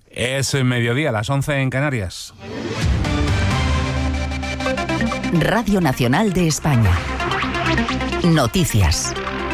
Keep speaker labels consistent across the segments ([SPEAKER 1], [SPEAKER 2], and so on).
[SPEAKER 1] Es mediodía, las 11 en Canarias.
[SPEAKER 2] Radio Nacional de España. Noticias.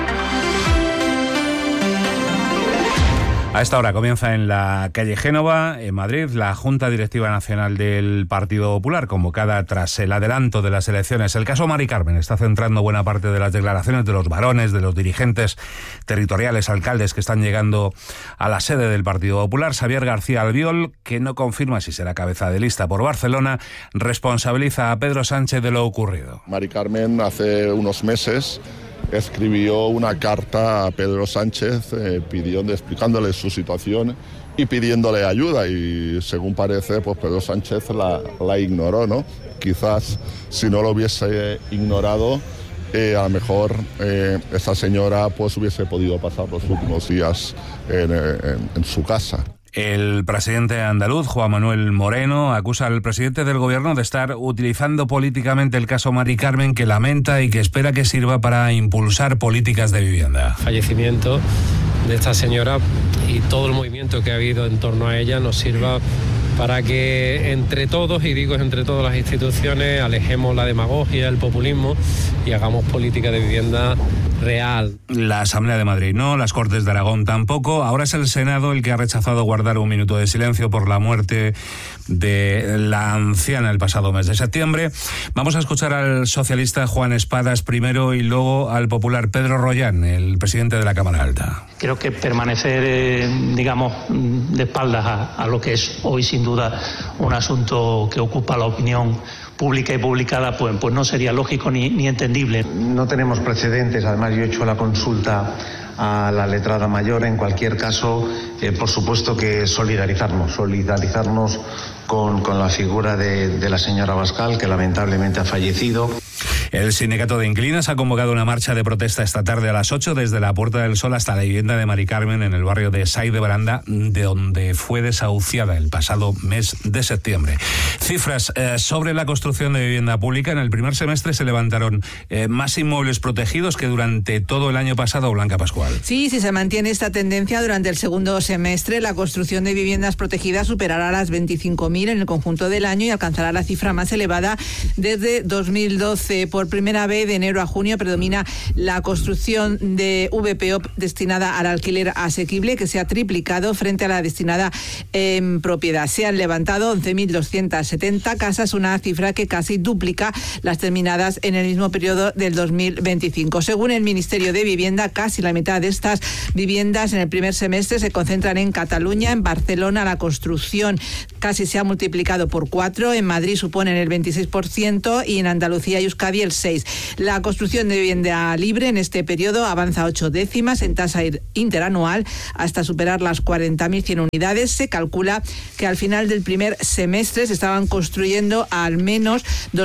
[SPEAKER 1] A esta hora comienza en la calle Génova, en Madrid, la Junta Directiva Nacional del Partido Popular, convocada tras el adelanto de las elecciones. El caso Mari Carmen está centrando buena parte de las declaraciones de los varones, de los dirigentes territoriales, alcaldes que están llegando a la sede del Partido Popular. Xavier García Albiol, que no confirma si será cabeza de lista por Barcelona, responsabiliza a Pedro Sánchez de lo ocurrido.
[SPEAKER 3] Mari Carmen hace unos meses escribió una carta a Pedro Sánchez explicándole su situación y pidiéndole ayuda, y según parece, pues Pedro Sánchez la ignoró, ¿no? Quizás si no lo hubiese ignorado, a lo mejor esa señora pues hubiese podido pasar los últimos días en su casa.
[SPEAKER 1] El presidente andaluz, Juan Manuel Moreno, acusa al presidente del gobierno de estar utilizando políticamente el caso Mari Carmen, que lamenta y que espera que sirva para impulsar políticas de vivienda.
[SPEAKER 4] Fallecimiento de esta señora y todo el movimiento que ha habido en torno a ella nos sirva para que entre todos, y digo entre todas las instituciones, alejemos la demagogia, el populismo y hagamos política de vivienda real.
[SPEAKER 1] La Asamblea de Madrid no, las Cortes de Aragón tampoco. Ahora es el Senado el que ha rechazado guardar un minuto de silencio por la muerte de la anciana el pasado mes de septiembre. Vamos a escuchar al socialista Juan Espadas primero y luego al popular Pedro Rollán, el presidente de la Cámara Alta.
[SPEAKER 5] Creo que permanecer, de espaldas a lo que es hoy sin duda un asunto que ocupa la opinión pública y publicada, pues no sería lógico ni entendible.
[SPEAKER 6] No tenemos precedentes, además yo he hecho la consulta a la letrada mayor. En cualquier caso, por supuesto que solidarizarnos con la figura de la señora Abascal, que lamentablemente ha fallecido.
[SPEAKER 1] El sindicato de inquilinos ha convocado una marcha de protesta esta tarde a las 8 desde la Puerta del Sol hasta la vivienda de Mari Carmen en el barrio de Sait de Baranda, de donde fue desahuciada el pasado mes de septiembre. Cifras sobre la construcción de vivienda pública. En el primer semestre se levantaron más inmuebles protegidos que durante todo el año pasado. Blanca Pascual.
[SPEAKER 7] Sí, si se mantiene esta tendencia durante el segundo semestre, la construcción de viviendas protegidas superará las 25.000 en el conjunto del año y alcanzará la cifra más elevada desde 2012. Por primera vez, de enero a junio, predomina la construcción de VPO destinada al alquiler asequible, que se ha triplicado frente a la destinada en propiedad. Se han levantado 11.270 casas, una cifra que casi duplica las terminadas en el mismo periodo del 2025. Según el Ministerio de Vivienda, casi la mitad de estas viviendas en el primer semestre se concentran en Cataluña. En Barcelona la construcción casi se ha multiplicado por 4, en Madrid suponen el 26% y en Andalucía y Euskadi el 6%. La construcción de vivienda libre en este periodo avanza 8 décimas en tasa interanual hasta superar las 40.100 unidades. Se calcula que al final del primer semestre se estaban construyendo al menos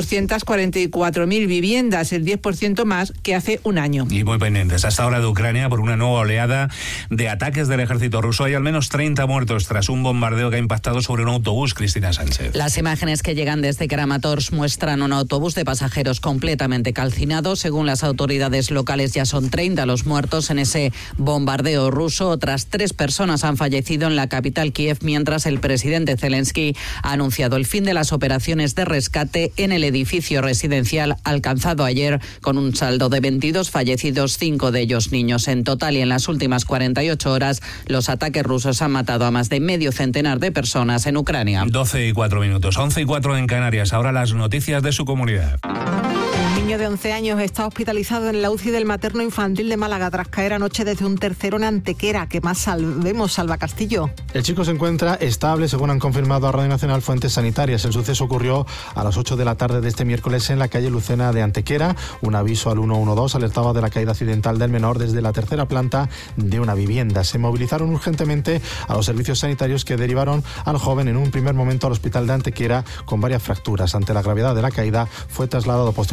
[SPEAKER 7] 244.000 viviendas, el 10% más que hace un año.
[SPEAKER 1] Y muy pendientes hasta ahora de Ucrania por una nueva oleada de ataques del ejército ruso. Hay al menos 30 muertos tras un bombardeo que ha impactado sobre un autobús. Cristina Sánchez.
[SPEAKER 8] Las imágenes que llegan desde Kramatorsk muestran un autobús de pasajeros completamente calcinado. Según las autoridades locales, ya son 30 los muertos en ese bombardeo ruso. Otras 3 personas han fallecido en la capital Kiev, mientras el presidente Zelensky ha anunciado el fin de las operaciones de rescate en el edificio residencial alcanzado ayer, con un saldo de 22 fallecidos, 5 de ellos niños. En total y en las últimas 48 horas, los ataques rusos han matado a más de medio centenar de personas en Ucrania.
[SPEAKER 1] 12:04, 11:04 en Canarias. Ahora las noticias de su comunidad.
[SPEAKER 9] Un niño de 11 años está hospitalizado en la UCI del materno infantil de Málaga tras caer anoche desde un tercero en Antequera. ¿Qué más sabemos, Salva Castillo?
[SPEAKER 10] El chico se encuentra estable, según han confirmado a Radio Nacional fuentes sanitarias. El suceso ocurrió a las 8 de la tarde de este miércoles en la calle Lucena de Antequera. Un aviso al 112 alertaba de la caída accidental del menor desde la tercera planta de una vivienda. Se movilizaron urgentemente a los servicios sanitarios, que derivaron al joven en un primer momento al hospital de Antequera con varias fracturas. Ante la gravedad de la caída, fue trasladado posteriormente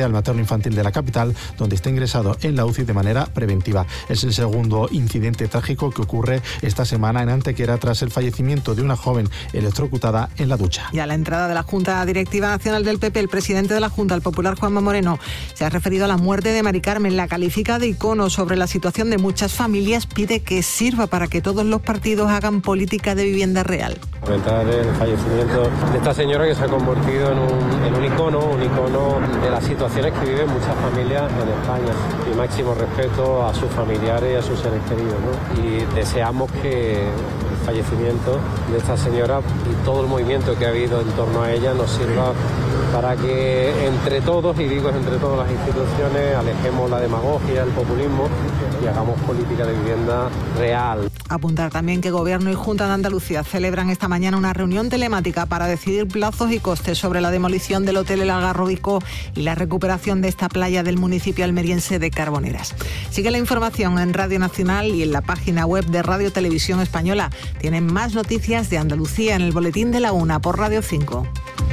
[SPEAKER 10] Hospital Materno Infantil de la capital, donde está ingresado en la UCI de manera preventiva. Es el segundo incidente trágico que ocurre esta semana en Antequera tras el fallecimiento de una joven electrocutada en la ducha.
[SPEAKER 9] Y a la entrada de la Junta Directiva Nacional del PP, el presidente de la Junta, el popular Juanma Moreno, se ha referido a la muerte de Mari Carmen, la califica de icono sobre la situación de muchas familias, pide que sirva para que todos los partidos hagan política de vivienda real.
[SPEAKER 4] Lamentar el fallecimiento de esta señora que se ha convertido en un icono de las situaciones que viven muchas familias en España. Mi máximo respeto a sus familiares y a sus seres queridos, ¿no? Y deseamos que el fallecimiento de esta señora y todo el movimiento que ha habido en torno a ella nos sirva para que entre todos, y digo entre todas las instituciones, alejemos la demagogia, el populismo y hagamos política de vivienda real.
[SPEAKER 9] Apuntar también que Gobierno y Junta de Andalucía celebran esta mañana una reunión telemática para decidir plazos y costes sobre la demolición del Hotel El Algarrobico y la recuperación de esta playa del municipio almeriense de Carboneras. Sigue la información en Radio Nacional y en la página web de Radio Televisión Española. Tienen más noticias de Andalucía en el Boletín de la 1 por Radio 5.